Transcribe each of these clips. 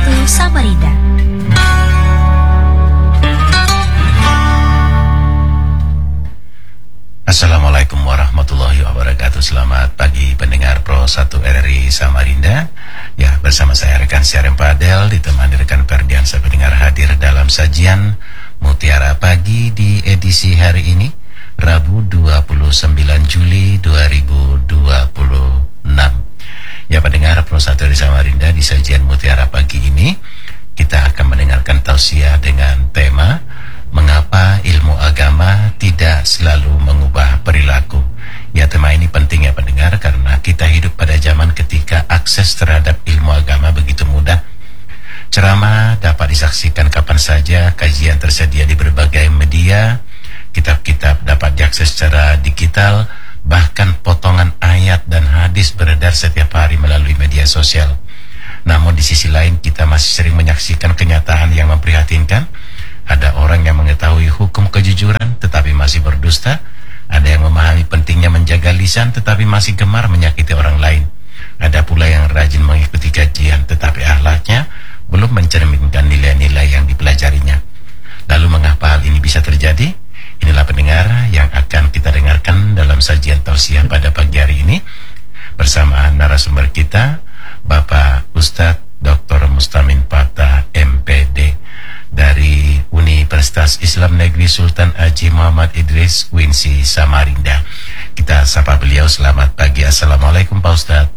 Samarinda. Assalamualaikum warahmatullahi wabarakatuh. Selamat pagi pendengar Pro 1 RRI Samarinda. Ya, bersama saya rekan Syarif Fadel ditemani rekan Ferdiansa pendengar hadir dalam sajian Mutiara Pagi di edisi hari ini, Rabu 29 Juli 2026. Ya, pendengar Pro 1 RRI Samarinda, di sajian Mutiara Pagi ini kita akan mendengarkan tausiah dengan tema mengapa ilmu agama tidak selalu mengubah perilaku. Ya, tema ini penting ya pendengar, karena kita hidup pada zaman ketika akses terhadap ilmu agama begitu mudah. Ceramah dapat disaksikan kapan saja, kajian tersedia di berbagai media, kitab-kitab dapat diakses secara digital, bahkan potongan ayat dan hadis beredar setiap hari melalui media sosial. Namun di sisi lain kita masih sering menyaksikan kenyataan yang memprihatinkan. Ada orang yang mengetahui hukum kejujuran tetapi masih berdusta. Ada yang memahami pentingnya menjaga lisan tetapi masih gemar menyakiti orang lain. Ada pula yang rajin mengikuti kajian tetapi akhlaknya belum mencerminkan nilai-nilai yang dipelajarinya. Lalu mengapa hal ini bisa terjadi? Inilah pendengar yang akan kita dengarkan dalam sajian tausiah pada pagi hari ini bersama narasumber kita, Bapak Ustadz Dr. Mustamin Fatah MPD dari Universitas Islam Negeri Sultan Haji Muhammad Idris Winsi Samarinda. Kita sapa beliau. Selamat pagi. Assalamualaikum Pak Ustadz.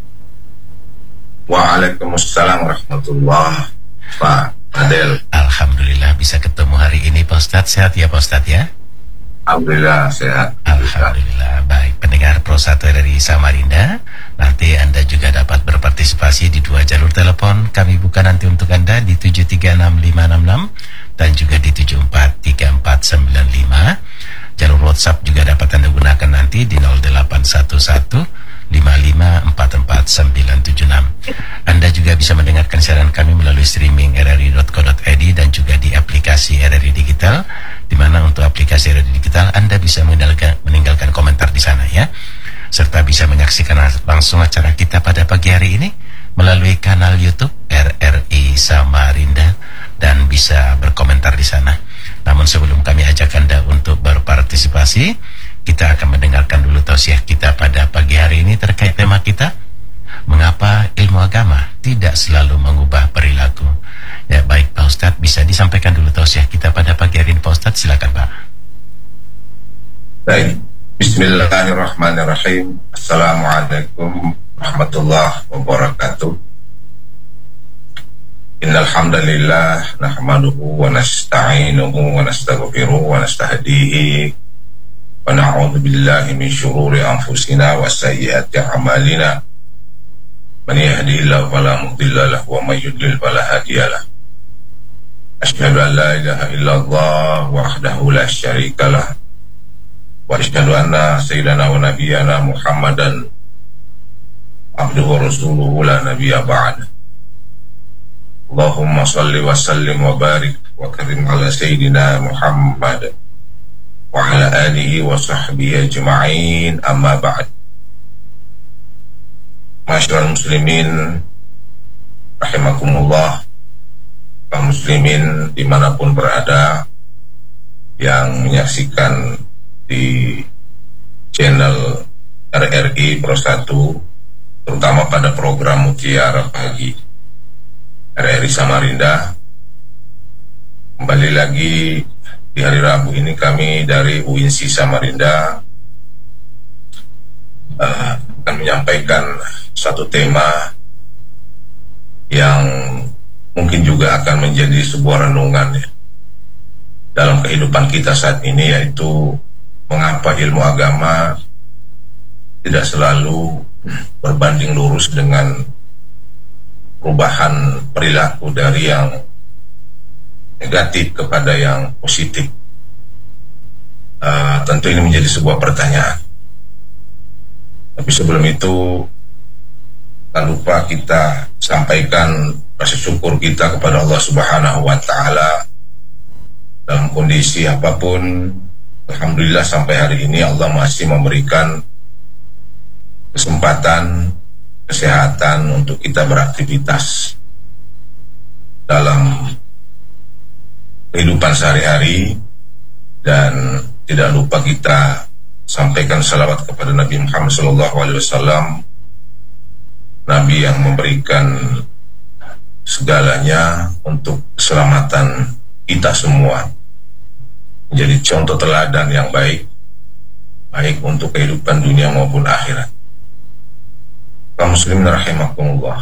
Waalaikumsalam warahmatullahi Pak Adel. Alhamdulillah bisa ketemu hari ini Pak Ustadz. Sehat ya Pak Ustadz ya? Alhamdulillah sehat. Alhamdulillah. Baik, pendengar Pro 1 dari Samarinda, nanti Anda juga dapat berpartisipasi di dua jalur telepon. Kami buka nanti untuk Anda di 7365566 dan juga di 743495. Jalur WhatsApp juga dapat Anda gunakan nanti di 081155444976. Anda juga bisa mendengarkan siaran kami melalui streaming rri.co.id dan juga di aplikasi RRI Digital, di mana untuk aplikasi RRI Digital Anda bisa meninggalkan komentar di sana ya, serta bisa menyaksikan langsung acara kita pada pagi hari ini melalui kanal YouTube RRI Samarinda dan bisa berkomentar di sana. Namun sebelum kami ajak Anda untuk berpartisipasi, kita akan mendengarkan dulu tausiah kita pada pagi hari ini terkait tema kita, mengapa ilmu agama tidak selalu mengubah perilaku. Ya, baik Pak Ustadz, bisa disampaikan dulu tausiah kita pada pagi hari ini Pak Ustadz, silakan Pak. Baik, bismillahirrahmanirrahim. Assalamualaikum warahmatullahi wabarakatuh. Innal hamdalillah nahmaduhu wa nasta'inuhu wa nastaghfiruhu wa nastahdihi wa na'udzu billahi min syururi anfusina wa sayyiati a'malina. Man yahdihillahu fala mudilla lahu wa may yudlil fala hadiya lahu. Asyhadu an la ilaha illallah wahdahu la syarika lah wa asyhadu anna sayyidana wa nabiyyana Muhammadan abduhu wa rasuluhu la nabiyya ba'da. Allahumma salli wa sallim wa barik wa karim ala sayyidina Muhammad wa ala alihi wa sahbihi ajma'in, amma ba'd. Masyarul muslimin rahimakumullah, kaum muslimin dimanapun berada yang menyaksikan di channel RRI Pro 1, terutama pada program Mutiara Pagi RRI Samarinda. Kembali lagi di hari Rabu ini kami dari UINSI Samarinda akan menyampaikan satu tema yang mungkin juga akan menjadi sebuah renungan ya, dalam kehidupan kita saat ini, yaitu mengapa ilmu agama tidak selalu berbanding lurus dengan perubahan perilaku dari yang negatif kepada yang positif. Tentu ini menjadi sebuah pertanyaan. Tapi sebelum itu, tak lupa kita sampaikan rasa syukur kita kepada Allah Subhanahu wa Ta'ala. Dalam kondisi apapun, alhamdulillah sampai hari ini Allah masih memberikan kesempatan, kesehatan untuk kita beraktivitas. dalam kehidupan sehari-hari, dan tidak lupa kita sampaikan salawat kepada Nabi Muhammad SAW, Nabi yang memberikan segalanya untuk keselamatan kita semua, menjadi contoh teladan yang baik untuk kehidupan dunia maupun akhirat. Kaum muslimin rahimakumullah,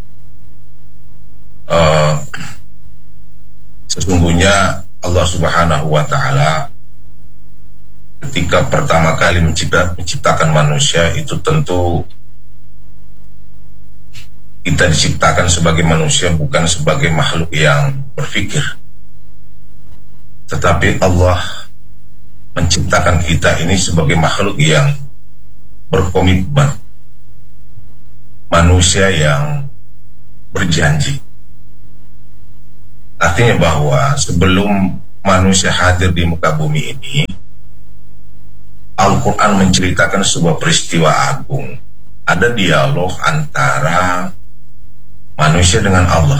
sesungguhnya Allah Subhanahu wa Ta'ala ketika pertama kali menciptakan manusia itu tentu kita diciptakan sebagai manusia, bukan sebagai makhluk yang berpikir. Tetapi Allah menciptakan kita ini sebagai makhluk yang berkomitmen, manusia yang berjanji. Artinya bahwa sebelum manusia hadir di muka bumi ini, Al-Quran menceritakan sebuah peristiwa agung. Ada dialog antara manusia dengan Allah.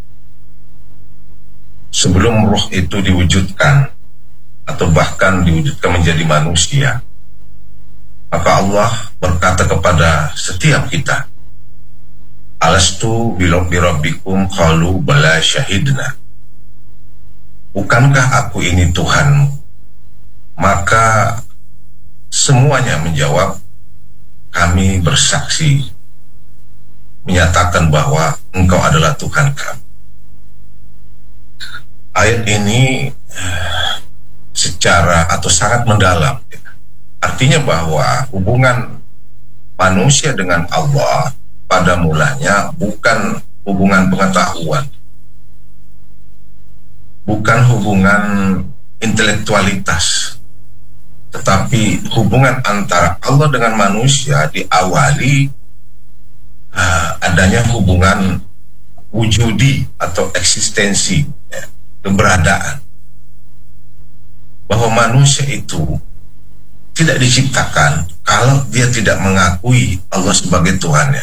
Sebelum ruh itu diwujudkan, atau bahkan diwujudkan menjadi manusia, maka Allah berkata kepada setiap kita, Alastu birabbikum qalu bala syahidna. Bukankah aku ini Tuhanmu? Maka semuanya menjawab, kami bersaksi, menyatakan bahwa Engkau adalah Tuhan kami. Ayat ini secara atau sangat mendalam, artinya bahwa hubungan manusia dengan Allah pada mulanya bukan hubungan pengetahuan, bukan hubungan intelektualitas, tetapi hubungan antara Allah dengan manusia diawali adanya hubungan wujudi atau eksistensi, keberadaan. Bahwa manusia itu tidak diciptakan kalau dia tidak mengakui Allah sebagai Tuhannya.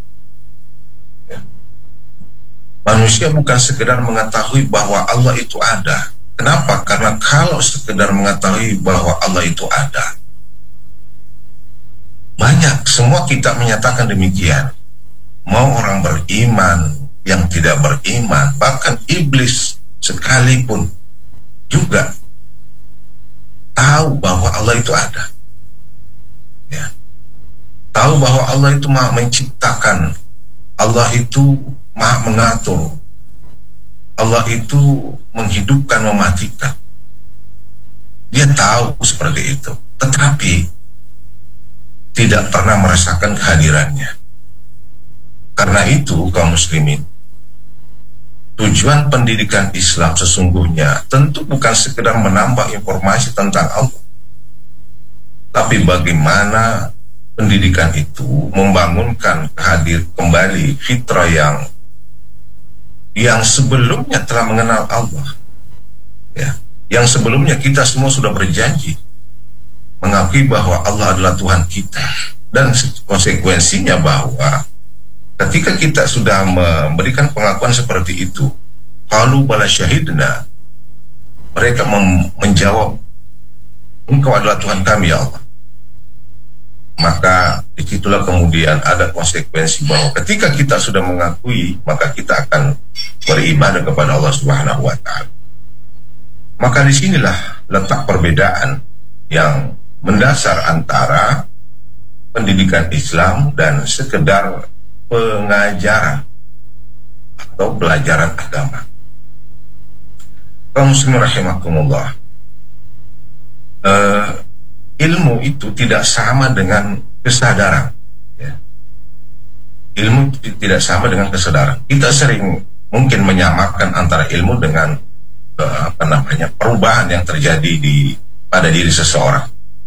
Manusia bukan sekedar mengetahui bahwa Allah itu ada. Kenapa? Karena kalau sekedar mengetahui bahwa Allah itu ada, banyak, semua kitab menyatakan demikian. Mau orang beriman, yang tidak beriman, bahkan iblis sekalipun juga tahu bahwa Allah itu ada, ya. Tahu bahwa Allah itu maha menciptakan, Allah itu maha mengatur, Allah itu menghidupkan, mematikan. Dia tahu seperti itu, tetapi tidak pernah merasakan kehadirannya. Karena itu, kaum muslimin, tujuan pendidikan Islam sesungguhnya tentu bukan sekedar menambah informasi tentang Allah, tapi bagaimana pendidikan itu membangunkan kembali fitrah yang sebelumnya telah mengenal Allah, ya, yang sebelumnya kita semua sudah berjanji mengakui bahwa Allah adalah Tuhan kita, dan konsekuensinya bahwa ketika kita sudah memberikan pengakuan seperti itu, qalu bala syahidna, mereka menjawab, Engkau adalah Tuhan kami ya Allah. Maka disitulah kemudian ada konsekuensi bahwa ketika kita sudah mengakui, maka kita akan beribadah kepada Allah Subhanahu wa Ta'ala. Maka disinilah letak perbedaan yang mendasar antara pendidikan Islam dan sekedar pengajaran atau pelajaran agama. Kaum muslimin rahimakumullah, ilmu itu tidak sama dengan kesadaran, ya. Ilmu tidak sama dengan kesadaran. Kita sering mungkin menyamakan antara ilmu dengan perubahan yang terjadi pada diri seseorang.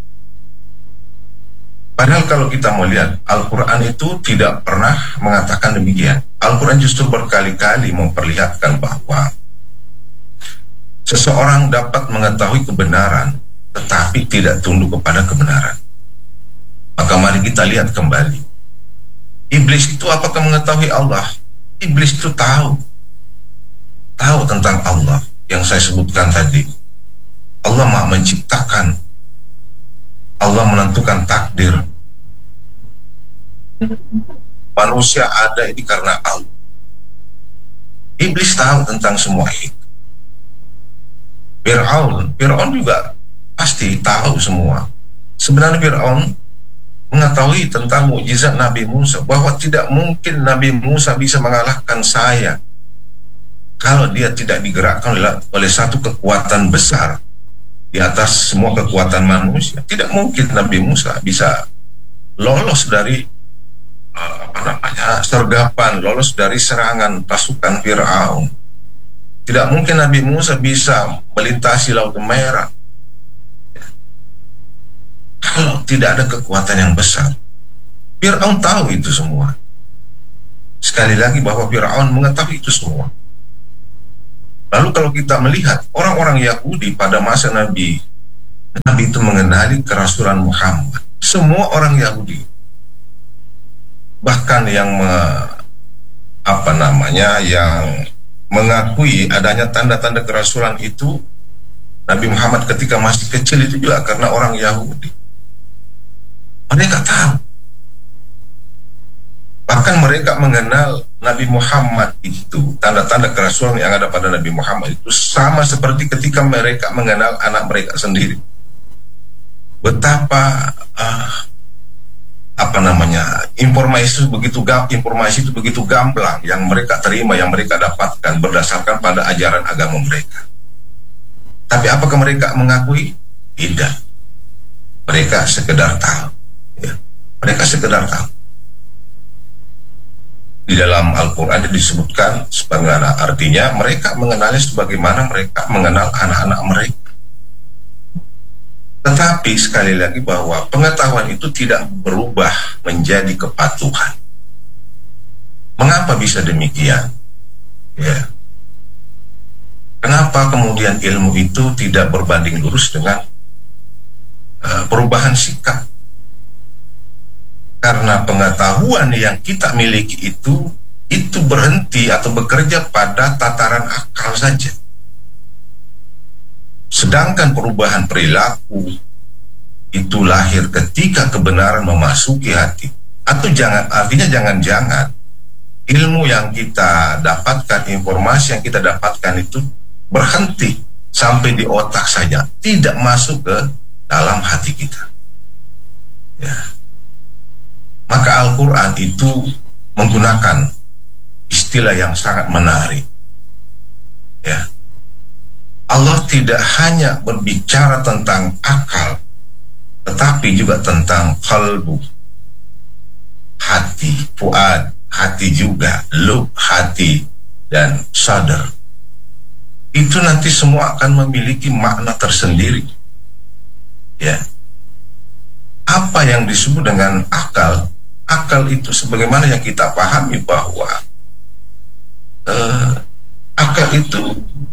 Padahal kalau kita melihat Al-Quran itu tidak pernah mengatakan demikian. Al-Quran justru berkali-kali memperlihatkan bahwa seseorang dapat mengetahui kebenaran tetapi tidak tunduk kepada kebenaran. Maka mari kita lihat kembali, iblis itu apakah mengetahui Allah? Iblis itu tahu. tahu tentang Allah yang saya sebutkan tadi. Allah Maha menciptakan, Allah menentukan takdir. Manusia ada ini karena Allah. Iblis tahu tentang semua itu. Fir'aun juga pasti tahu semua. Sebenarnya Fir'aun mengetahui tentang mukjizat Nabi Musa, bahwa tidak mungkin Nabi Musa bisa mengalahkan saya kalau dia tidak digerakkan oleh satu kekuatan besar di atas semua kekuatan manusia. Tidak mungkin Nabi Musa bisa lolos dari sergapan, lolos dari serangan pasukan Fir'aun. Tidak mungkin Nabi Musa bisa melintasi Laut Merah kalau tidak ada kekuatan yang besar. Fir'aun tahu itu semua. Sekali lagi bahwa Fir'aun mengetahui itu semua. Lalu kalau kita melihat orang-orang Yahudi pada masa Nabi itu mengenali kerasulan Muhammad. Semua orang Yahudi, bahkan yang yang mengakui adanya tanda-tanda kerasulan itu, Nabi Muhammad ketika masih kecil itu juga karena orang Yahudi. Mereka tahu. Bahkan mereka mengenal Nabi Muhammad itu, tanda-tanda kerasulan yang ada pada Nabi Muhammad itu sama seperti ketika mereka mengenal anak mereka sendiri. Betapa informasi itu begitu gamblang yang mereka terima, yang mereka dapatkan berdasarkan pada ajaran agama mereka. Tapi apakah mereka mengakui? Tidak. Mereka sekedar tahu. Ya. Mereka sekedar tahu. Di dalam Al-Quran disebutkan sebagaimana artinya mereka mengenalnya sebagaimana mereka mengenal anak-anak mereka. Tetapi sekali lagi bahwa pengetahuan itu tidak berubah menjadi kepatuhan. Mengapa bisa demikian? Ya. Kenapa kemudian ilmu itu tidak berbanding lurus dengan perubahan sikap? Karena pengetahuan yang kita miliki itu berhenti atau bekerja pada tataran akal saja. Sedangkan perubahan perilaku itu lahir ketika kebenaran memasuki hati. Atau jangan-jangan ilmu yang kita dapatkan, informasi yang kita dapatkan itu berhenti sampai di otak saja, tidak masuk ke dalam hati kita. Ya. Maka Al-Quran itu menggunakan istilah yang sangat menarik. Ya. Allah tidak hanya berbicara tentang akal, tetapi juga tentang qalbu, hati, fuad, hati juga, lub, hati, dan sadar. Itu nanti semua akan memiliki makna tersendiri. Ya. Apa yang disebut dengan akal? Akal itu sebagaimana yang kita pahami bahwa akal itu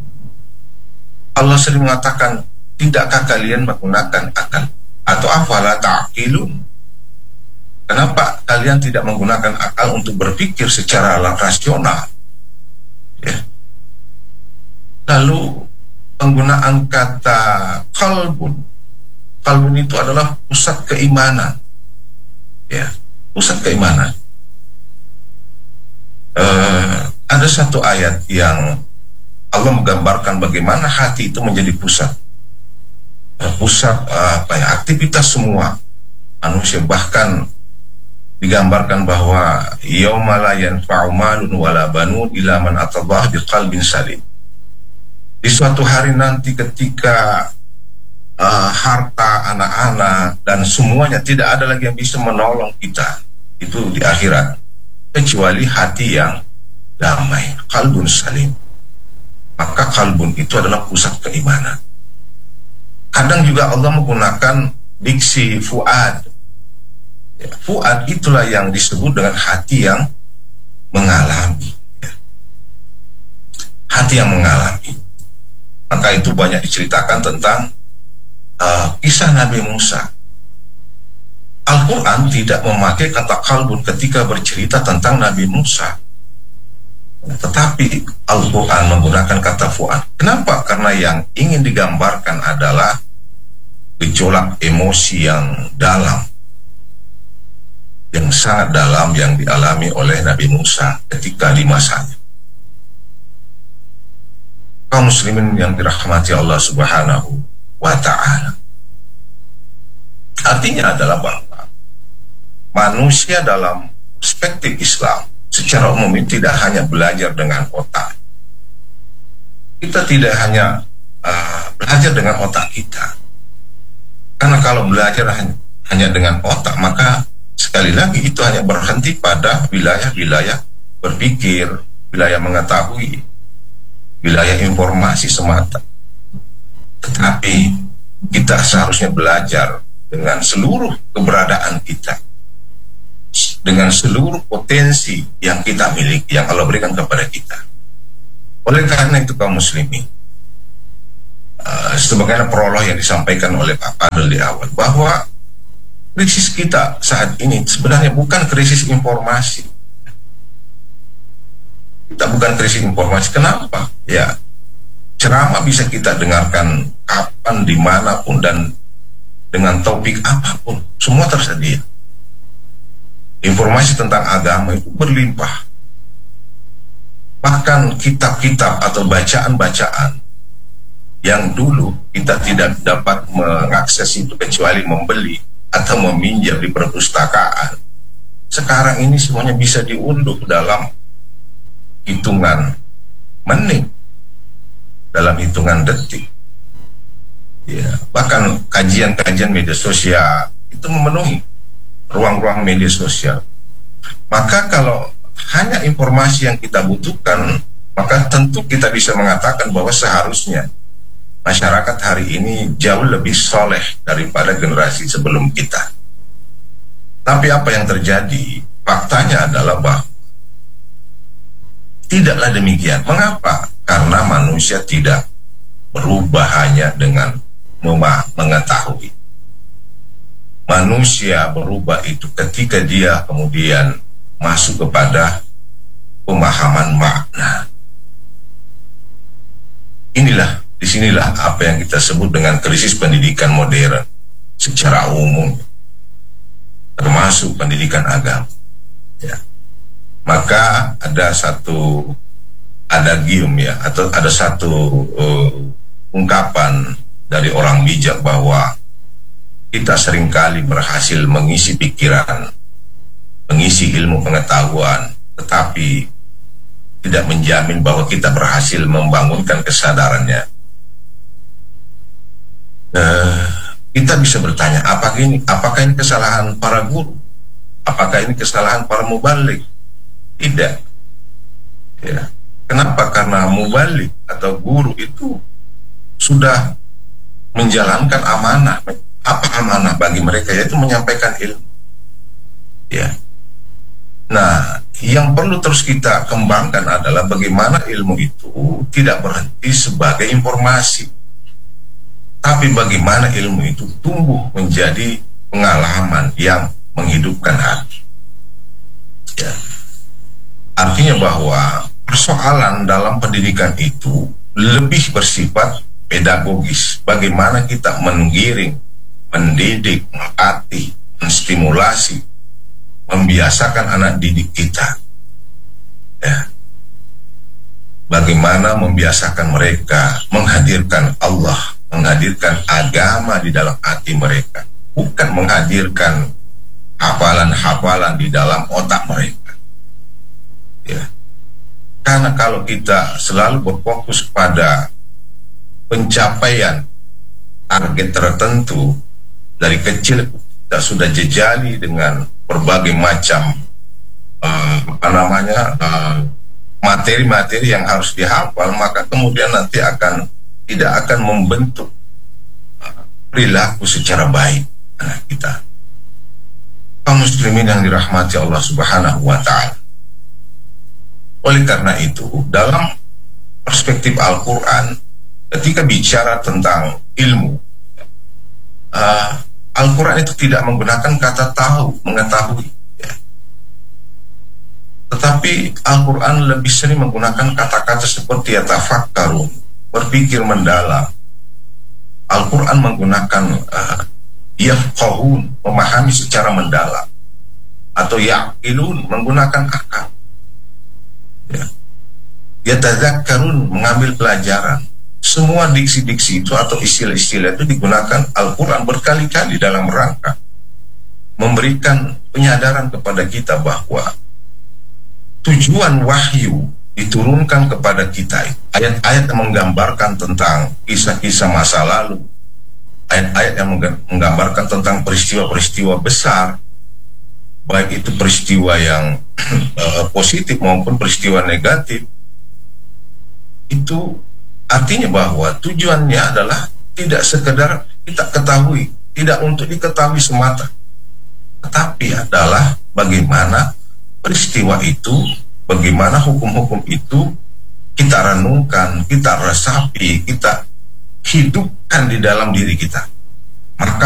Allah sering mengatakan, tidakkah kalian menggunakan akal? Atau afala ta'qilun? Kenapa kalian tidak menggunakan akal untuk berpikir secara rasional? Ya. Lalu penggunaan kata qalbun itu adalah pusat keimanan. Ya, pusat keimanan. Ada satu ayat yang Allah menggambarkan bagaimana hati itu menjadi pusat aktivitas semua manusia. Bahkan digambarkan bahwa yauma la yanfa'u malun wala banun illa man atallaha biqalbin salim. Di suatu hari nanti ketika harta, anak-anak dan semuanya tidak ada lagi yang bisa menolong kita, itu di akhirat, kecuali hati yang damai, qalbun salim. Maka qalbun itu adalah pusat keimanan. Kadang juga Allah menggunakan diksi fuad. Ya, fuad itulah yang disebut dengan hati yang mengalami. Ya. Hati yang mengalami. Maka itu banyak diceritakan tentang kisah Nabi Musa. Al-Quran tidak memakai kata qalbun ketika bercerita tentang Nabi Musa. Tetapi Al-Quran menggunakan kata fuad. Kenapa? Karena yang ingin digambarkan adalah gejolak emosi yang dalam, yang sangat dalam yang dialami oleh Nabi Musa ketika di masanya. Kaum muslimin yang dirahmati Allah Subhanahu wa ta'ala, artinya adalah bahwa manusia dalam perspektif Islam secara umum ini tidak hanya belajar dengan otak. Kita tidak hanya belajar dengan otak kita, karena kalau belajar hanya dengan otak, maka sekali lagi itu hanya berhenti pada wilayah-wilayah berpikir, wilayah mengetahui, wilayah informasi semata. Tetapi kita seharusnya belajar dengan seluruh keberadaan kita, dengan seluruh potensi yang kita miliki, yang Allah berikan kepada kita. Oleh karena itu kaum muslimin, sebagaimana prolog yang disampaikan oleh Pak Fadil di awal, bahwa krisis kita saat ini sebenarnya bukan krisis informasi. Kita bukan krisis informasi. Kenapa? Ya, ceramah bisa kita dengarkan kapan, dimanapun, dan dengan topik apapun, semua tersedia. Informasi tentang agama itu berlimpah. Bahkan kitab-kitab atau bacaan-bacaan yang dulu kita tidak dapat mengakses itu kecuali membeli atau meminjam di perpustakaan, sekarang ini semuanya bisa diunduh dalam hitungan menit, dalam hitungan detik. Ya, bahkan kajian-kajian media sosial itu memenuhi ruang-ruang media sosial. Maka kalau hanya informasi yang kita butuhkan, maka tentu kita bisa mengatakan bahwa seharusnya masyarakat hari ini jauh lebih soleh daripada generasi sebelum kita. Tapi apa yang terjadi? Faktanya adalah bahwa tidaklah demikian. Mengapa? Karena manusia tidak berubah hanya dengan mengetahui. Manusia berubah itu ketika dia kemudian masuk kepada pemahaman makna. Disinilah apa yang kita sebut dengan krisis pendidikan modern secara umum, termasuk pendidikan agama. Ya. Maka ada satu adagium, ya, atau ada satu ungkapan dari orang bijak bahwa kita seringkali berhasil mengisi pikiran, mengisi ilmu pengetahuan, tetapi tidak menjamin bahwa kita berhasil membangunkan kesadarannya. Kita bisa bertanya, apakah ini kesalahan para guru? Apakah ini kesalahan para mubalik? Tidak. Ya. Kenapa? Karena mubalik atau guru itu sudah menjalankan amanah. Apa amanah bagi mereka? Yaitu menyampaikan ilmu. Ya. Nah, yang perlu terus kita kembangkan adalah bagaimana ilmu itu tidak berhenti sebagai informasi, tapi bagaimana ilmu itu tumbuh menjadi pengalaman yang menghidupkan hati. Ya. Artinya bahwa persoalan dalam pendidikan itu lebih bersifat pedagogis. Bagaimana kita menggiring, mendidik, melatih, menstimulasi, membiasakan anak didik kita. Ya. Bagaimana membiasakan mereka menghadirkan Allah, menghadirkan agama di dalam hati mereka, bukan menghadirkan hafalan-hafalan di dalam otak mereka. Ya. Karena kalau kita selalu berfokus pada pencapaian target tertentu dari kecil, kita sudah jejali dengan berbagai macam materi-materi yang harus dihafal, maka kemudian nanti tidak akan membentuk perilaku secara baik anak kita. Kaum muslimin yang dirahmati Allah Subhanahu wa ta'ala. Oleh karena itu, dalam perspektif Al-Quran, ketika bicara tentang ilmu, Al-Quran itu tidak menggunakan kata tahu, mengetahui. Ya. Tetapi Al-Quran lebih sering menggunakan kata-kata seperti yatafakkarun, berpikir mendalam. Al-Quran menggunakan yafqahun, memahami secara mendalam, atau ya'qilun, menggunakan akal. Ya. Yatadzakkarun, mengambil pelajaran. Semua diksi-diksi itu atau istilah-istilah itu digunakan Al-Quran berkali-kali dalam rangka memberikan penyadaran kepada kita bahwa tujuan wahyu diturunkan kepada kita, ayat-ayat yang menggambarkan tentang kisah-kisah masa lalu, ayat-ayat yang menggambarkan tentang peristiwa-peristiwa besar, baik itu peristiwa yang positif maupun peristiwa negatif, itu artinya bahwa tujuannya adalah tidak sekedar kita ketahui, tidak untuk diketahui semata, tetapi adalah bagaimana peristiwa itu, bagaimana hukum-hukum itu kita renungkan, kita resapi, kita hidupkan di dalam diri kita.